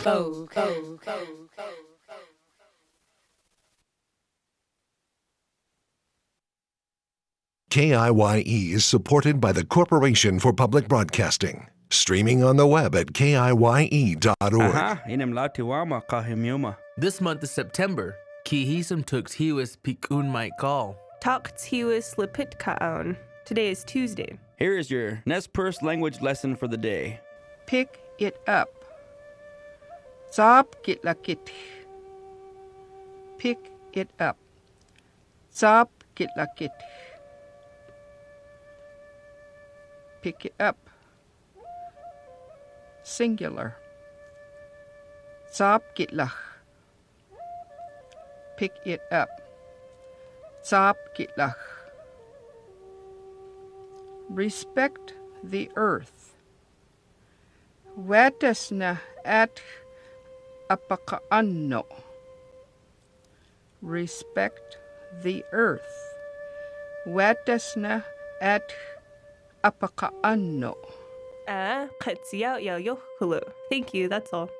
KIYE is supported by the Corporation for Public Broadcasting. Streaming on the web at kiye.org. This month is September. Kihism tux hiwis pikun might call. Talks hiwis lipit kaon. Today is Tuesday. Here is your Nez Perce language lesson for the day. Pick it up. Zab gitlakit. Pick it up. Zab gitlakit. Pick it up. Singular. Zab gitlach. Pick it up. Zab gitlach. Respect the earth. Wetasna at apakaano. Respect the earth. Wetasna at apakaano. Thank you, that's all.